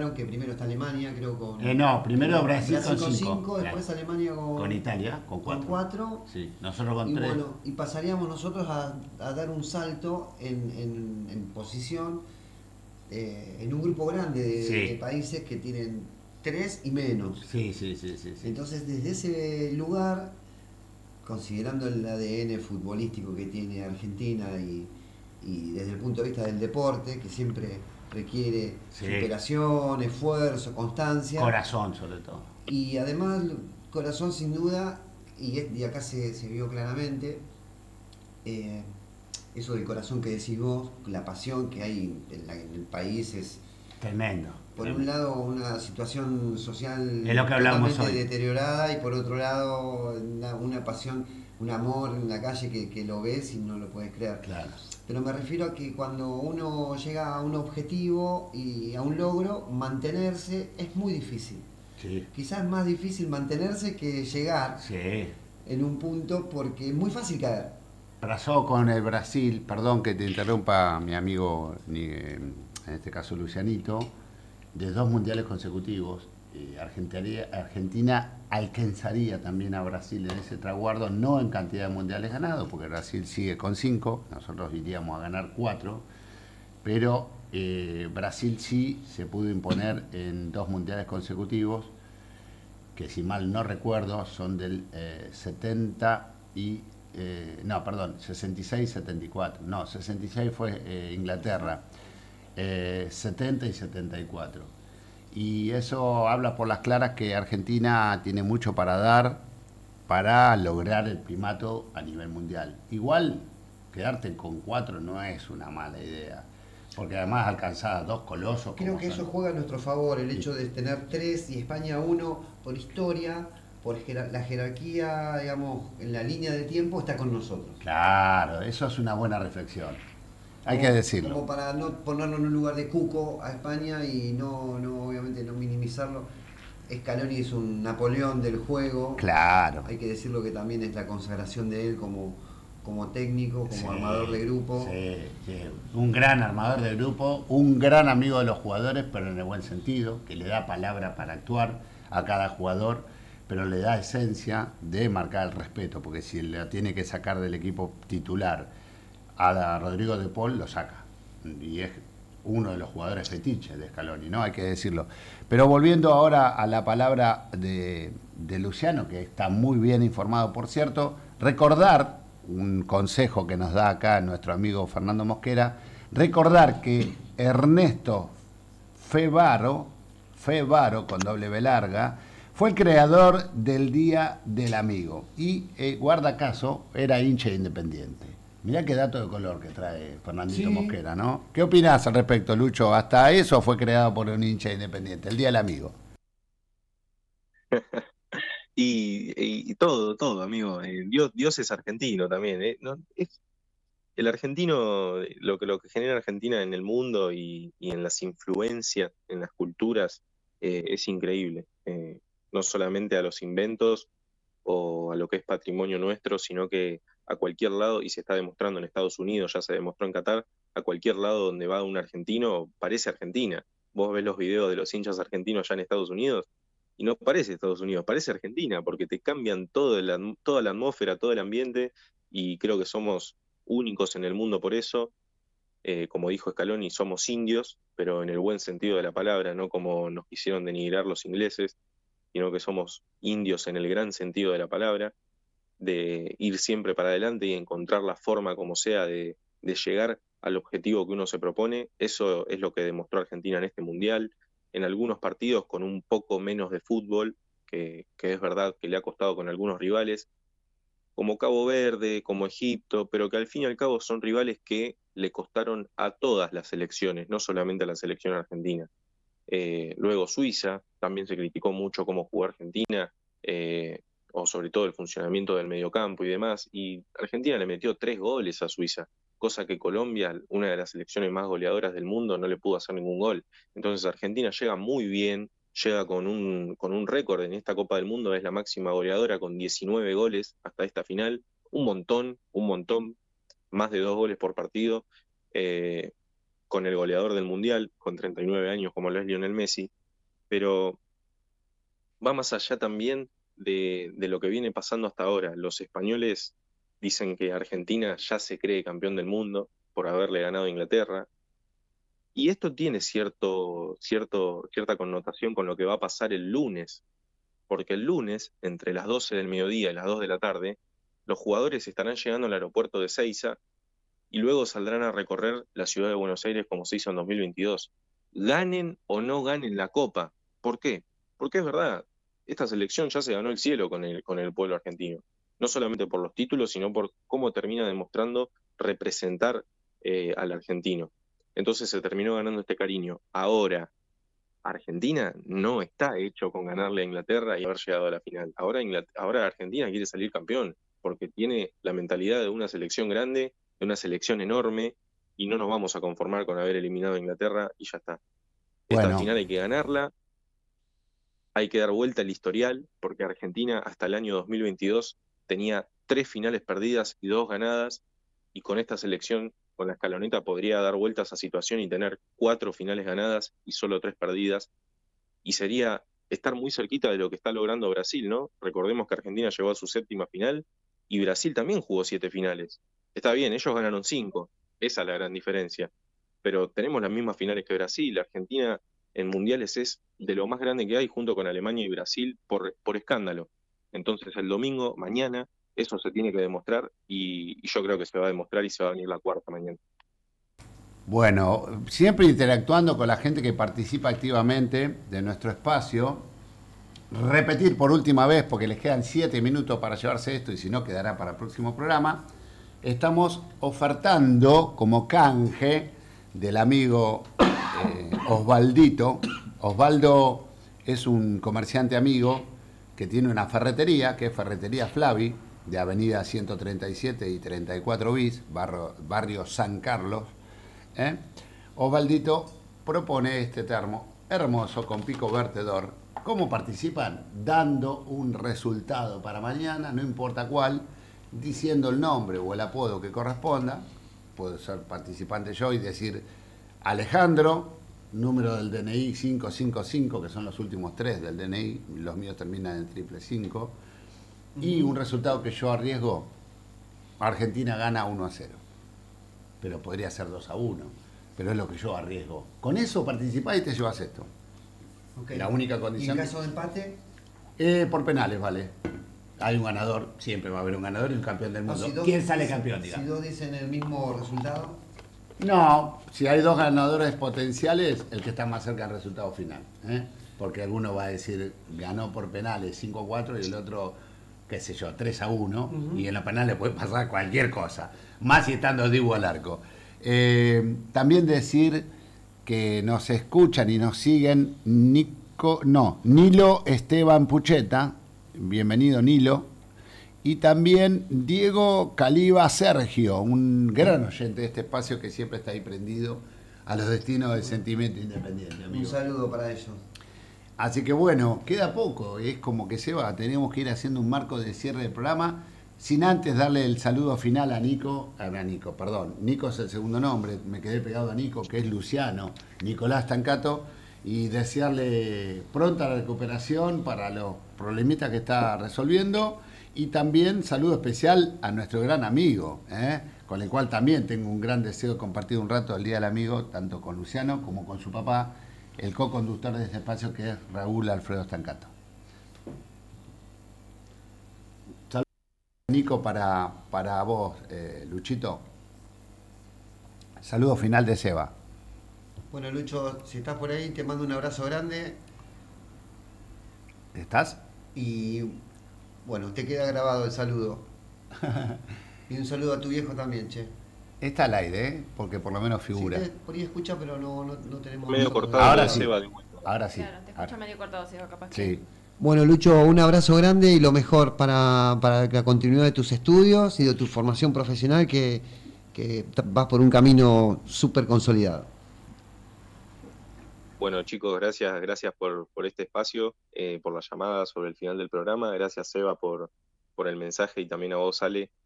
olvidaron que primero está Alemania, creo No, primero Brasil Brasil con con 5. 5, después Alemania Con Italia con con 4. 4. Sí, nosotros con Y 3. bueno, y pasaríamos nosotros a dar un salto en posición en un grupo grande de Sí, países que tienen 3 y menos. sí, sí, sí, sí, sí. Entonces, desde ese lugar, considerando el ADN futbolístico que tiene Argentina y desde el punto de vista del deporte, que siempre requiere Sí, superación, esfuerzo, constancia, corazón sobre todo. y además corazón sin duda, y acá se vio claramente, eh, eso del corazón que decís vos, la pasión que hay en el país es, Tremendo, por un tremendo. lado, una situación Es lo social que hablábamos totalmente hoy. deteriorada y por otro lado, una pasión, un amor en la calle que lo ves y no lo puedes creer. Claro. Pero me refiero a que cuando uno llega a un objetivo y a un logro, mantenerse es muy difícil. Sí, Quizás es más difícil mantenerse que llegar sí. en un punto porque es muy fácil caer. Pasó con el Brasil, perdón que te interrumpa mi amigo, en este caso Lucianito, de 2 mundiales consecutivos. Argentina alcanzaría también a Brasil en ese traguardo, no en cantidad de mundiales ganados, porque Brasil sigue con 5, nosotros iríamos a ganar 4, pero Brasil sí se pudo imponer en 2 mundiales consecutivos, que si mal no recuerdo son del 70 y... no, perdón, 66-74. No, 66 fue Inglaterra. 70 y 74. Y eso habla por las claras que Argentina tiene mucho para dar para lograr el primato a nivel mundial. Igual, quedarte con 4 no es una mala idea, porque además alcanzás a 2 colosos Creo como que eso son. juega a nuestro favor, el hecho de tener 3 y España uno por historia, por la jerarquía, digamos, en la línea de tiempo está con nosotros. Claro, eso es una buena reflexión. Hay que decirlo. Como para no ponerlo en un lugar de cuco a España y no obviamente no minimizarlo. Scaloni es un Napoleón del juego, Claro. hay que decirlo que también es la consagración de él como técnico, como armador Sí, de grupo. sí, sí. Un gran armador de grupo, un gran amigo de los jugadores, pero en el buen sentido, que le da palabra para actuar a cada jugador, pero le da esencia de marcar el respeto, porque si le tiene que sacar del equipo titular a Rodrigo de Paul, lo saca. Y es uno de los jugadores fetiches de Scaloni, ¿no? Hay que decirlo. Pero volviendo ahora a la palabra de Luciano, que está muy bien informado, por cierto, recordar un consejo que nos da acá nuestro amigo Fernando Mosquera, recordar que Ernesto Fevaro, Fevaro con doble B larga, fue el creador del Día del Amigo y guarda caso, era hincha independiente. Mirá qué dato de color que trae Fernandito Sí, Mosquera, ¿no? ¿Qué opinás al respecto, Lucho? ¿Hasta eso fue creado por un hincha independiente, el Día del Amigo? Y todo, todo, amigo. Dios es argentino también, ¿eh? No, el argentino, lo que genera Argentina en el mundo y en las influencias, en las culturas, es increíble. No solamente a los inventos o a lo que es patrimonio nuestro, sino que a cualquier lado, y se está demostrando en Estados Unidos, ya se demostró en Qatar, a cualquier lado donde va un argentino, parece Argentina. Vos ves los videos de los hinchas argentinos allá en Estados Unidos y no parece Estados Unidos, parece Argentina, porque te cambian toda la atmósfera, todo el ambiente, y creo que somos únicos en el mundo por eso. Como dijo Scaloni, somos indios, pero en el buen sentido de la palabra, no como nos quisieron denigrar los ingleses, sino que somos indios en el gran sentido de la palabra, de ir siempre para adelante y encontrar la forma como sea de llegar al objetivo que uno se propone. Eso es lo que demostró Argentina en este mundial, en algunos partidos con un poco menos de fútbol, que es verdad que le ha costado con algunos rivales, como Cabo Verde, como Egipto, pero que al fin y al cabo son rivales que le costaron a todas las selecciones, no solamente a la selección argentina. Luego Suiza, también se criticó mucho cómo jugó Argentina, eh, o sobre todo el funcionamiento del mediocampo y demás, y Argentina le metió 3 goles a Suiza, cosa que Colombia, una de las selecciones más goleadoras del mundo, no le pudo hacer ningún gol. Entonces Argentina llega muy bien, llega con un récord en esta Copa del Mundo, es la máxima goleadora con 19 goles hasta esta final, un montón, más de 2 goles por partido. Eh, con el goleador del Mundial, con 39 años como lo es Lionel Messi, pero va más allá también de lo que viene pasando hasta ahora. Los españoles dicen que Argentina ya se cree campeón del mundo por haberle ganado a Inglaterra, y esto tiene cierta connotación con lo que va a pasar el lunes, porque el lunes, entre las 12 del mediodía y las 2 de la tarde, los jugadores estarán llegando al aeropuerto de Ezeiza y luego saldrán a recorrer la ciudad de Buenos Aires como se hizo en 2022. Ganen o no ganen la Copa. ¿Por qué? Porque es verdad, esta selección ya se ganó el cielo con el pueblo argentino. No solamente por los títulos, sino por cómo termina demostrando representar al argentino. Entonces se terminó ganando este cariño. Ahora, Argentina no está hecho con ganarle a Inglaterra y haber llegado a la final. Ahora Argentina quiere salir campeón, porque tiene la mentalidad de una selección grande, de una selección enorme, y no nos vamos a conformar con haber eliminado a Inglaterra y ya está. Esta Bueno, final hay que ganarla, hay que dar vuelta al historial, porque Argentina hasta el año 2022 tenía 3 finales perdidas y 2 ganadas, y con esta selección, con la escaloneta, podría dar vuelta a esa situación y tener 4 finales ganadas y solo 3 perdidas, y sería estar muy cerquita de lo que está logrando Brasil, ¿no? Recordemos que Argentina llegó a su 7ª final y Brasil también jugó 7 finales. Está bien, ellos ganaron 5, esa es la gran diferencia, pero tenemos las mismas finales que Brasil. Argentina en mundiales es de lo más grande que hay junto con Alemania y Brasil por escándalo. Entonces el domingo, mañana, eso se tiene que demostrar y yo creo que se va a demostrar y se va a venir la cuarta mañana. bueno, siempre interactuando con la gente que participa activamente de nuestro espacio. Repetir por última vez, porque les quedan 7 minutos para llevarse esto y si no quedará para el próximo programa. Estamos ofertando como canje del amigo Osvaldito. Osvaldo es un comerciante amigo que tiene una ferretería, que es Ferretería Flavi, de Avenida 137 y 34 bis, barrio San Carlos. Osvaldito propone este termo hermoso con pico vertedor. ¿Cómo participan? Dando un resultado para mañana, no importa cuál, diciendo el nombre o el apodo que corresponda. Puedo ser participante yo y decir Alejandro, número del DNI 555, que son los últimos 3 del DNI, los míos terminan en 555, y un resultado que yo arriesgo: Argentina gana 1-0. Pero podría ser 2-1, pero es lo que yo arriesgo. Con eso participás y te llevas esto. Okay. La única ¿Y condición. en caso de empate? Por penales, vale. Hay un ganador, siempre va a haber un ganador y un campeón del mundo. ¿Quién sale campeón, digamos? Si dos dicen el mismo resultado. No, si hay 2 ganadores potenciales, el que está más cerca del resultado final. Porque alguno va a decir ganó por penales 5-4 y el otro, qué sé yo, 3-1. Y en los penales puede pasar cualquier cosa, más si estando Dibu al arco. También decir que nos escuchan y nos siguen Nilo Esteban Pucheta, bienvenido Nilo, y también Diego Caliba Sergio, un gran oyente de este espacio que siempre está ahí prendido a los destinos del sentimiento independiente, amigo. Un saludo para ellos. Así que bueno, queda poco, es como que se va, tenemos que ir haciendo un marco de cierre del programa, sin antes darle el saludo final a Nico, Nico es el segundo nombre, me quedé pegado a Nico, que es Luciano, Nicolás Tancato, y desearle pronta recuperación para los problemitas que está resolviendo, y también saludo especial a nuestro gran amigo, con el cual también tengo un gran deseo de compartir un rato el Día del Amigo, tanto con Luciano como con su papá, el co-conductor de este espacio, que es Raúl Alfredo Stancato. Saludos, Nico, para vos, Luchito. Saludo final de Seba. Bueno, Lucho, si estás por ahí, te mando un abrazo grande. ¿Estás? Y bueno, te queda grabado el saludo. Y un saludo a tu viejo también, che. Está al aire, porque por lo menos figura. Sí, por ahí escucha, pero no tenemos... Medio cortado. Ahora sí. Seba de vuelta. Ahora sí. Claro, te escucho medio cortado, Seba, capaz que. Sí. Bueno, Lucho, un abrazo grande y lo mejor para la continuidad de tus estudios y de tu formación profesional, que vas por un camino súper consolidado. Bueno, chicos, gracias por este espacio, por la llamada sobre el final del programa. Gracias, Seba, por el mensaje, y también a vos, Ale,